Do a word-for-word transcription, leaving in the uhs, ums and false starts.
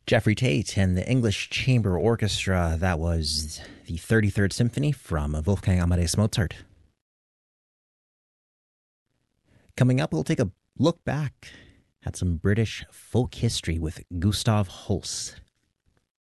Jeffrey Tate and the English Chamber Orchestra. That was the thirty-third Symphony from Wolfgang Amadeus Mozart. Coming up, we'll take a look back at some British folk history with Gustav Holst.